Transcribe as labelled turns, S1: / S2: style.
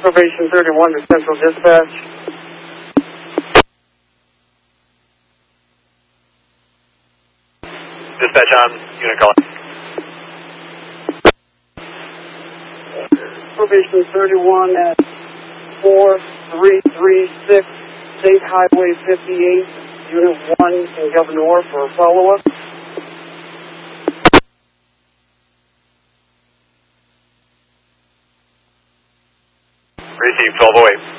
S1: Probation 31 to Central Dispatch.
S2: Dispatch on, unit calling.
S1: Probation 31 at 4336 State Highway 58, Unit 1 in Governor for a follow-up.
S2: Receive 1208.